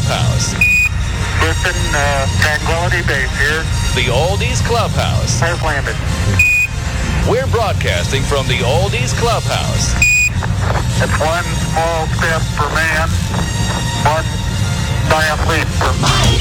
Clubhouse. Houston, Tranquility Base here. The Oldies Clubhouse. Has landed. We're broadcasting from the Oldies Clubhouse. It's one small step for man, one giant leap for